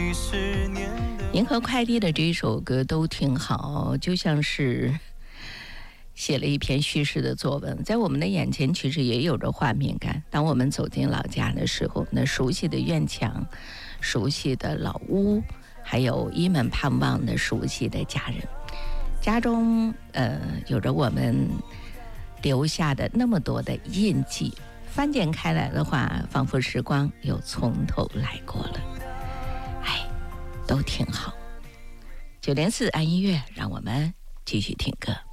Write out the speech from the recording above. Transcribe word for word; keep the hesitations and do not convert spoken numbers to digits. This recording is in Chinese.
银河快递的这首歌都挺好，就像是写了一篇叙事的作文，在我们的眼前其实也有着画面感。当我们走进老家的时候，那熟悉的院墙，熟悉的老屋，还有一门盼望的熟悉的家人，家中呃有着我们留下的那么多的印记，翻检开来的话，仿佛时光又从头来过了。哎，都挺好。九零四爱音乐，让我们继续听歌。